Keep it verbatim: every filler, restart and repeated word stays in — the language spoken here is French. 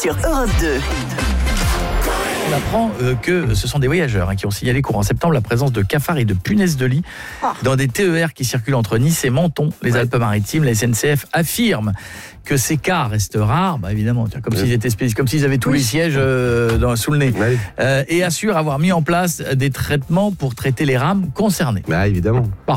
sur Europe deux. On apprend euh, que ce sont des voyageurs hein, qui ont signalé courant septembre la présence de cafards et de punaises de lit dans des T E R qui circulent entre Nice et Menton, les ouais. Alpes-Maritimes. La S N C F affirme que ces cas restent rares, bah évidemment, comme, ouais. s'ils étaient spécifiques, comme s'ils avaient tous oui. les sièges euh, dans, sous le nez, ouais. euh, et assure avoir mis en place des traitements pour traiter les rames concernées. Bah évidemment.